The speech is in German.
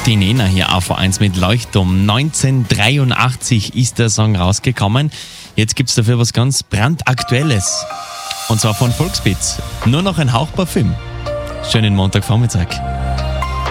Die Nena hier AV1 mit Leuchtturm. 1983 ist der Song rausgekommen. Jetzt gibt es dafür was ganz brandaktuelles. Und zwar von Volksbeats. Nur noch ein Hauch Parfüm. Schönen Montagvormittag.